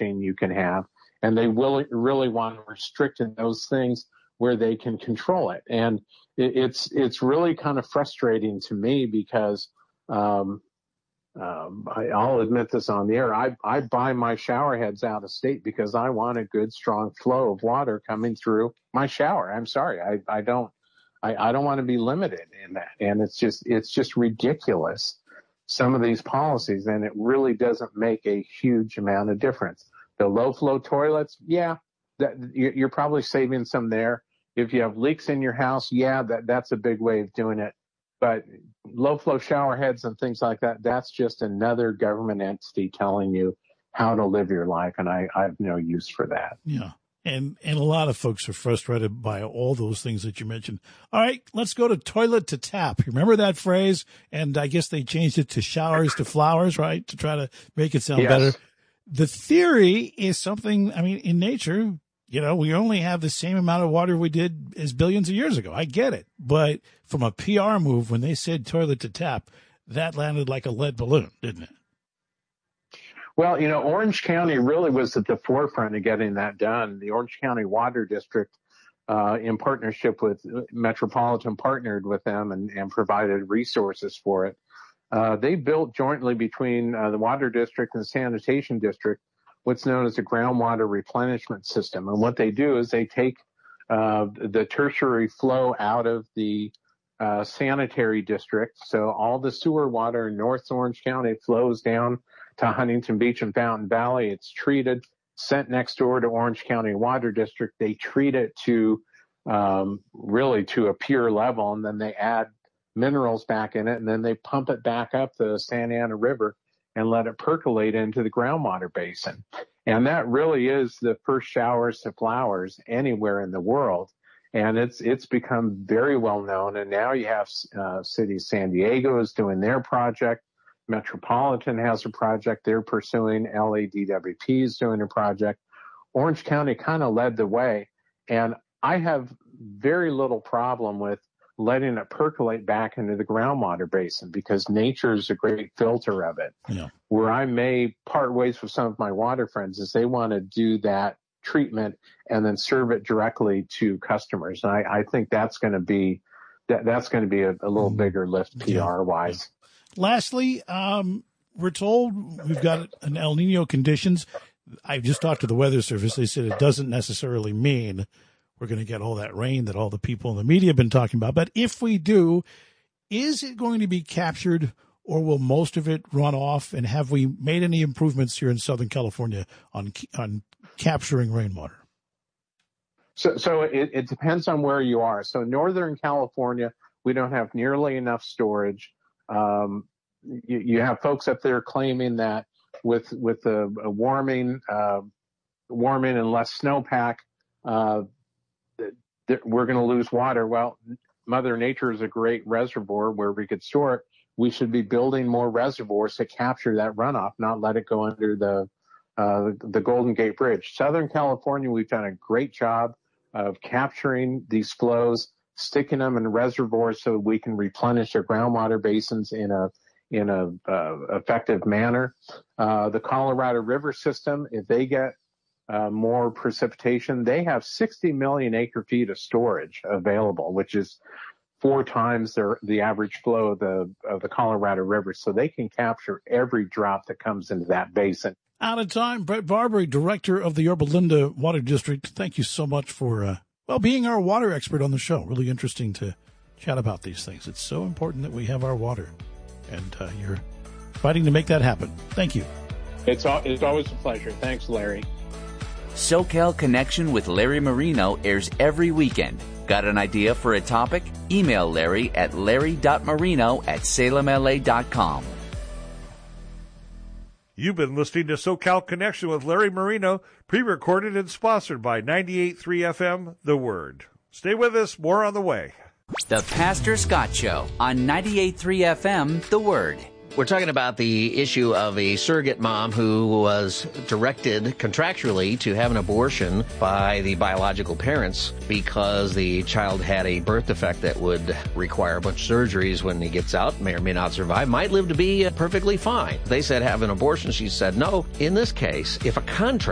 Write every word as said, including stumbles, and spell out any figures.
machine you can have. And they will really want to restrict those things where they can control it. And it, it's it's really kind of frustrating to me because um, um, I, I'll admit this on the air. I, I buy my shower heads out of state because I want a good, strong flow of water coming through my shower. I'm sorry, I, I don't I, I don't want to be limited in that. And it's just it's just ridiculous, some of these policies, and it really doesn't make a huge amount of difference. The low-flow toilets, yeah, that, you're probably saving some there. If you have leaks in your house, yeah, that, that's a big way of doing it. But low-flow shower heads and things like that, that's just another government entity telling you how to live your life, and I, I have no use for that. Yeah, and and a lot of folks are frustrated by all those things that you mentioned. All right, let's go to toilet to tap. You remember that phrase? And I guess they changed it to showers to flowers, right, to try to make it sound yes. better. The theory is something, I mean, in nature, you know, we only have the same amount of water we did as billions of years ago. I get it. But from a P R move, when they said toilet to tap, that landed like a lead balloon, didn't it? Well, you know, Orange County really was at the forefront of getting that done. The Orange County Water District, uh, in partnership with Metropolitan, partnered with them and, and provided resources for it. Uh, they built jointly between uh, the Water District and the Sanitation District what's known as a groundwater replenishment system. And what they do is they take uh, the tertiary flow out of the uh, sanitary district. So all the sewer water in North Orange County flows down to Huntington Beach and Fountain Valley. It's treated, sent next door to Orange County Water District. They treat it to um, really to a pure level, and then they add minerals back in it, and then they pump it back up the Santa Ana River and let it percolate into the groundwater basin. And that really is the first showers to flowers anywhere in the world. And it's it's become very well known. And now you have uh, City of San Diego is doing their project. Metropolitan has a project they're pursuing. L A D W P is doing a project. Orange County kind of led the way. And I have very little problem with letting it percolate back into the groundwater basin because nature is a great filter of it. Yeah. Where I may part ways with some of my water friends is they want to do that treatment and then serve it directly to customers. And I, I think that's going to be that that's going to be a, a little bigger lift P R wise. Yeah. Lastly, um, we're told we've got an El Nino conditions. I just talked to the Weather Service. They said it doesn't necessarily mean we're going to get all that rain that all the people in the media have been talking about. But if we do, is it going to be captured or will most of it run off? And have we made any improvements here in Southern California on on capturing rainwater? So, so it, it depends on where you are. So Northern California, we don't have nearly enough storage. Um, you, you have folks up there claiming that with with a, a warming, uh, warming and less snowpack, uh, we're going to lose water. Well, Mother Nature is a great reservoir where we could store it. We should be building more reservoirs to capture that runoff, not let it go under the uh, the Golden Gate Bridge. Southern California, we've done a great job of capturing these flows, sticking them in reservoirs so we can replenish our groundwater basins in a in a uh, effective manner. Uh, the Colorado River system, if they get Uh, more precipitation, they have sixty million acre feet of storage available, which is four times their, the average flow of the, of the Colorado River. So they can capture every drop that comes into that basin. Out of time. Brett Barbary, director of the Yorba Linda Water District. Thank you so much for, uh, well, being our water expert on the show. Really interesting to chat about these things. It's so important that we have our water, and uh, you're fighting to make that happen. Thank you. It's, all, it's always a pleasure. Thanks, Larry. SoCal Connection with Larry Marino airs every weekend. Got an idea for a topic? Email Larry at larry.marino at salem l a dot com. You've been listening to SoCal Connection with Larry Marino, pre-recorded and sponsored by ninety-eight point three F M, The Word. Stay with us, more on the way. The Pastor Scott Show on ninety-eight point three F M, The Word. We're talking about the issue of a surrogate mom who was directed contractually to have an abortion by the biological parents because the child had a birth defect that would require a bunch of surgeries when he gets out, may or may not survive, might live to be perfectly fine. They said have an abortion. She said no. In this case, if a contract